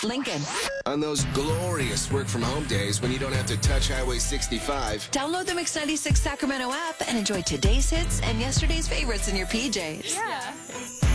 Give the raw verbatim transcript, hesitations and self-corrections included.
Lincoln. On those glorious work-from-home days when you don't have to touch Highway sixty-five. Download the Mix ninety-six Sacramento app and enjoy today's hits and yesterday's favorites in your P Js. Yeah.